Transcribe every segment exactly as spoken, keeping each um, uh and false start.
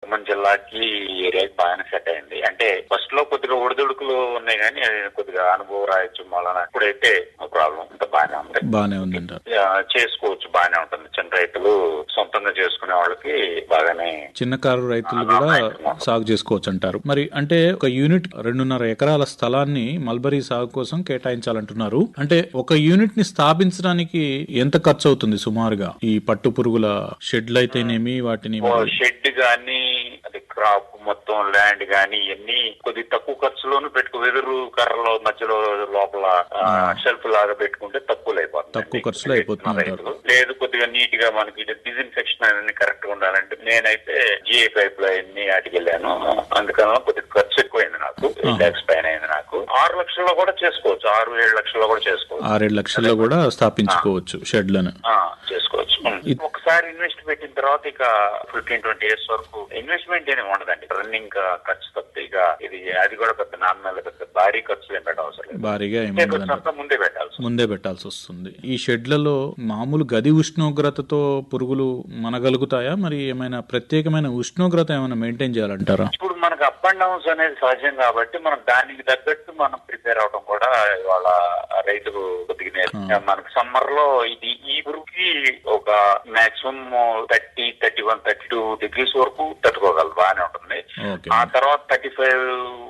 ఖమ్మం జిల్లాకి ఏరియాకి బాగానే సెట్ అయింది. అంటే ఫస్ట్ లో కొద్దిగా ఒడిదుడుకులు ఉన్నాయి కానీ కొద్దిగా అనుభవం రాయొచ్చు వలన ఇప్పుడైతే ప్రాబ్లం అంతా బాగానే ఉంది. బాగానే ఉందంటారు. చేసుకోవచ్చు, బాగానే ఉంటుంది. చిన్న రైతులు సొంతంగా చేసుకునే వాళ్ళకి బాగానే, చిన్నకారు రైతులు కూడా సాగు చేసుకోవచ్చు అంటారు. మరి అంటే ఒక యూనిట్ రెండున్నర ఎకరాల స్థలాన్ని మల్బరీ సాగు కోసం కేటాయించాలంటున్నారు. అంటే ఒక యూనిట్ ని స్థాపించడానికి ఎంత ఖర్చు అవుతుంది సుమారుగా? ఈ పట్టు పురుగుల షెడ్లు అయితేనేమి, వాటిని షెడ్ గానీ అది క్రాప్ మొత్తం ల్యాండ్ గానీ ఇవన్నీ కొద్ది తక్కువ ఖర్చులోనూ పెట్టుకో, వెదురు కర్రలో మధ్యలో లోపల షెల్ఫ్ లాగా పెట్టుకుంటే తక్కువ అయిపోతుంది, తక్కువ ఖర్చులో అయిపోతుంది. లేదు కొద్దిగా నీట్ గా మనకి డిజిన్ఫెక్షన్ అన్ని కరెక్ట్ గా ఉండాలంటే నేనైతే జిఐ పైప్ లో అన్ని వాటికి వెళ్ళాను. అందుకని కొద్దిగా ఖర్చు ఎక్కువైంది నాకు, ఎయిట్ లాక్స్ పైన అయింది నాకు. ఆరు లక్షల్లో కూడా చేసుకోవచ్చు, ఆరు ఏడు లక్షల్లో కూడా చేసుకోవచ్చు, ఆరేడు లక్షల్లో కూడా స్థాపించుకోవచ్చు షెడ్లను చేసుకోవచ్చు. ఒకసారి ఇన్వెస్ట్ పెట్టిన తర్వాత ఇక ఫిఫ్టీన్ ట్వంటీ ఇయర్స్ వరకు ఇన్వెస్ట్మెంట్ ఏమి ఉండదండి. రన్నింగ్ ఖర్చు తప్పితే ఇక ఇది అది కూడా పెద్ద నామినల్ పెద్ద భారీ ఖర్చు ఏం పెట్టవసరం లేదు, భారీగా ముందే పెట్టాల్సి ముందే పెట్టాల్సి వస్తుంది. ఈ షెడ్లలో మామూలు గది ఉష్ణోగ్రతతో పురుగులు మనగలుగుతాయా? మరి ఏమైనా ప్రత్యేకమైన ఉష్ణోగ్రత ఏమైనా మెయింటైన్ చేయాలంటారా? ఇప్పుడు మనకు అప్ అండ్ డౌన్స్ అనేది సహజం కాబట్టి మనం దానికి తగ్గట్టు మనం ప్రిపేర్ అవడం కూడా ఇవాళ రైతులు కొద్దిగా మనకు సమ్మర్ లో ఇది ఈ పురుగుకి ఒక maximum thirty thirty one thirty two degrees వరకు తట్టుకోగలరు, బాగానే ఉంటుంది. ఆ తర్వాత థర్టీ ఫైవ్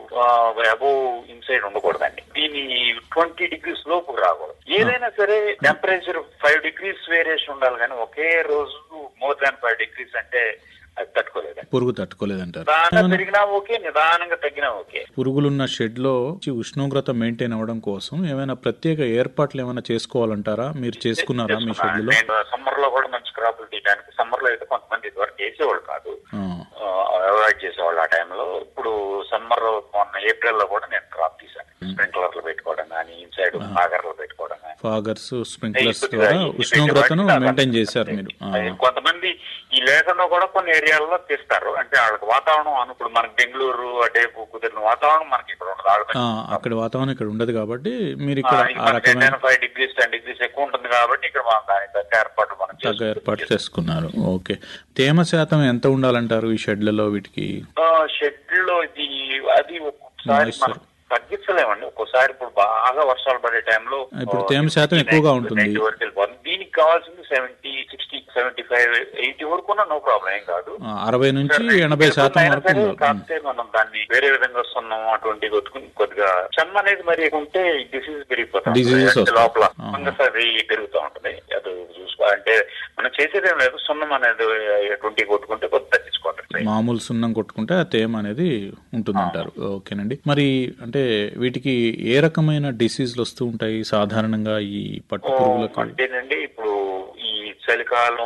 అబోవ్ ఇన్సైడ్ ఉండకూడదండి. దీని ట్వంటీ డిగ్రీస్ లోపు రాకూడదు. ఏదైనా సరే టెంపరేచర్ ఫైవ్ డిగ్రీస్ వేరియేషన్ ఉండాలి కానీ ఒకే రోజు మోర్ దాన్ ఫైవ్ డిగ్రీస్ అంటే అది తట్టుకోలేదు, పురుగు తట్టుకోలేదంటారు. పెరిగినా ఓకే, నిదానంగా తగ్గినా ఓకే. పురుగులున్న షెడ్ లో ఉష్ణోగ్రత మెయింటైన్ అవ్వడం కోసం ఏమైనా ప్రత్యేక ఏర్పాట్లు ఏమైనా చేసుకోవాలంటారా? మీరు చేసుకున్నారా మీ షెడ్ లో? సమ్మర్ లో కూడా మంచి క్రాపులు తీయడానికి సమ్మర్ లో అయితే కొంతమంది ఇదివరకు వేసేవాళ్ళు కాదు, అవాయిడ్ చేసేవాళ్ళు ఆ టైంలో. ఇప్పుడు సమ్మర్ మొన్న ఏప్రిల్ లో కూడా నేను క్రాప్ తీసాను. స్ప్రింక్లర్లు పెట్టుకోవడం కానీ, ఇన్సైడ్ ఫాగర్లు పెట్టుకోవడం కానీ, ఫాగర్స్ స్ప్రింక్లర్స్ ద్వారా ఉష్ణోగ్రతను మెయింటైన్ చేశారు మీరు. కొంతమంది ఈ లేకుండా కూడా కొన్ని ఏరియాల్లో తీస్తారు. అంటే వాళ్ళకి వాతావరణం అనుకుడు మనకి బెంగళూరు అటే కుదిరిన వాతావరణం మనకి ఇక్కడ ఉండదు, అక్కడ వాతావరణం ఇక్కడ ఉండదు కాబట్టి మీరు ఫైవ్ డిగ్రీస్ టెన్ డిగ్రీస్ ఎక్కువ ఉంటుంది కాబట్టి ఇక్కడ మనం దానికి తగ్గ ఏర్పాటు మనం తగ్గ ఏర్పాటు చేసుకున్నారు. ఓకే, తేమ శాతం ఎంత ఉండాలంటారు ఈ షెడ్లలో? వీటికి షెడ్ లో ఇది అది ఒక్కొక్కసారి మనం తగ్గించలేమండి. ఒక్కోసారి ఇప్పుడు బాగా వర్షాలు పడే టైంలో ఇప్పుడు తేమ శాతం ఎక్కువగా ఉంటుంది, వరకు వెళ్ళిపోతుంది. దీనికి కావాల్సింది seventy sixty seventy five eighty వరకు నో ప్రాబ్లం, ఏం కాదు. అరవై నుంచి ఎనభై శాతం వరకు కాకపోతే మనం దాన్ని వేరే విధంగా వస్తున్నాం అటువంటి కొట్టుకుని కొద్దిగా చెమ్మ అనేది మరి ఉంటే డిసీజ్ పెరిగిపోతుంది, లోపల ఫంగస్ అది పెరుగుతూ ఉంటుంది. అది చూసుకో అంటే మనం చేసేదేం లేదు, సున్నం అనేది ట్వంటీ కొట్టుకుంటే కొద్ది తగ్గించుకోవాలి. మామూలు సున్నం కొట్టుకుంటే ఆ తేమ అనేది ఉంటుందంటారు. ఓకేనండి. మరి అంటే వీటికి ఏ రకమైన డిసీజ్లు వస్తూ ఉంటాయి సాధారణంగా ఈ పట్టు పురుగులకు? అంటేనండి ఇప్పుడు ఈ చలికాలం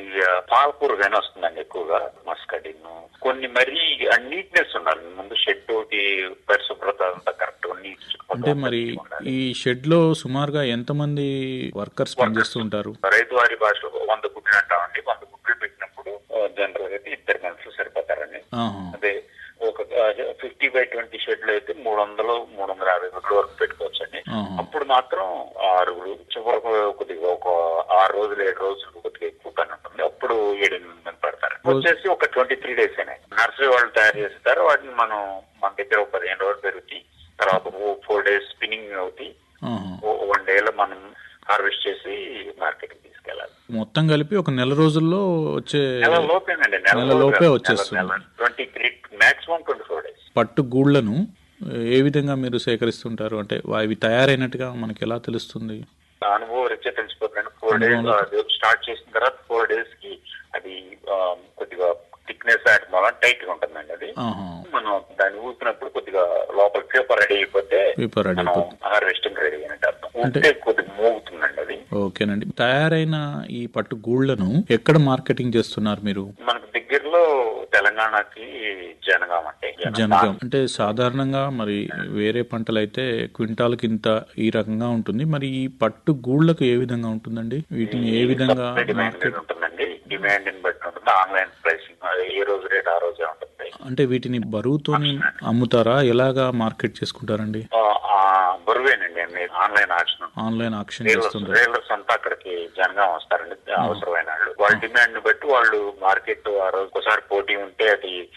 పాలకూర కానీ వస్తుందండి ఎక్కువగా, మస్కడిన్. కొన్ని మరీ నీట్నెస్ ఉండాలి ముందు, షెడ్ తోటి పరిశుభ్రత అంతా కరెక్ట్. అంటే మరి ఈ షెడ్ లో సుమారుగా ఎంత మంది వర్కర్స్ పనిచేస్తూ ఉంటారు? రైతు వారి భాషలో వంద గుడ్లు అంటామండి. వంద గుడ్లు పెట్టినప్పుడు జనరల్ అయితే ఇద్దరు మనుషులు సరిపోతారండి. అదే ఒక ఫిఫ్టీ బై ట్వంటీ షెడ్ లో అయితే మూడు వందలు మూడు వందల యాభై గుడ్ల వరకు పెట్టుకోవచ్చు అండి. అప్పుడు మాత్రం ఆరుగురు చివరకు కొద్దిగా ఒక ఆరు రోజులు ఏడు రోజులు కొద్దిగా ఎక్కువ పని ఉంటుంది. అప్పుడు ఏడు ఎనిమిది మంది పడతారు. వచ్చేసి ఒక ట్వంటీ త్రీ డేస్ అయినా నర్సరీ వాళ్ళు తయారు చేస్తారు. వాటిని మనం మన దగ్గర ఒక పదిహేను రోజులు పెరుగుతాయి. తర్వాత ఫోర్ డేస్ స్పిన్నింగ్ అవుతాయి. వన్ డే లో మనం హార్వెస్ట్ చేసి మార్కెట్ కి తీసుకెళ్ళాలి. మొత్తం కలిపి ఒక నెల రోజుల్లో వచ్చే నెల లోపేనండి, నెల లోపే వచ్చేస్తుంది. Twenty three maximum twenty four days. పట్టు గూళ్లను ఏ విధంగా మీరు సేకరిస్తుంటారు? అంటే అవి తయారైనట్టుగా మనకి ఎలా తెలుస్తుంది? అనుభవం రీత్యా తెలిసిపోతుంది. ఫోర్ డేస్ స్టార్ట్ చేసిన తర్వాత ఫోర్ డేస్ కి అది కొద్దిగా థిక్నెస్ వల్ల టైట్ గా ఉంటుందండి. అది మనం దాన్ని ఊపినప్పుడు కొద్దిగా లోపల పేపర్ రెడీ అయిపోతే హార్వెస్టింగ్ రెడీ అయినట్టు అర్థం. ఉంటే కొద్దిగా మోగుతుందండి అది. ఓకేనండి. తయారైన ఈ పట్టు గూళ్లను ఎక్కడ మార్కెటింగ్ చేస్తున్నారు మీరు? మనకు దగ్గరలో తెలంగాణకి జనగాం అంటే జనగాం అంటే సాధారణంగా మరి వేరే పంటలు అయితే క్వింటాల్ కింద ఈ రకంగా ఉంటుంది. మరి ఈ పట్టు గూళ్లకు ఏ విధంగా ఉంటుందండి? వీటిని ఏ విధంగా ఉంటుందండి? డిమాండ్ బట్టి ఉంటుంది. ఆన్లైన్ ప్రైసింగ్ ఏ రోజు రేట్ ఆ రోజే ఉంటుంది. అంటే వీటిని బరువుతో అమ్ముతారా? ఎలాగా మార్కెట్ చేసుకుంటారండి? బరువేనండి. Online auction online auction reelers అంతా అక్కడికి జనగాం వస్తారండి అవసరమైన వాళ్ళు. వాళ్ళ డిమాండ్ బట్టి వాళ్ళు మార్కెట్ ఆ రోజు ఒకసారి పోటీ ఉంటే అది